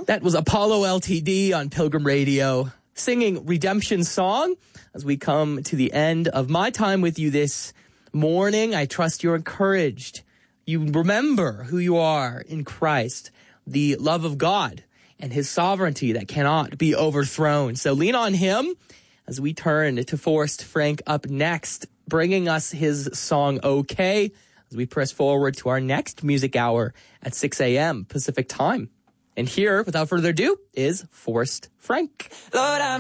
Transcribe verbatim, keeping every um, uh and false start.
That was Apollo L T D on Pilgrim Radio, singing Redemption Song as we come to the end of my time with you this morning. I trust you're encouraged. You remember who you are in Christ, the love of God and his sovereignty that cannot be overthrown. So lean on him as we turn to Forrest Frank up next, bringing us his song Okay as we press forward to our next music hour at six a.m. Pacific time. And here, without further ado, is Forrest Frank. Lord, I'm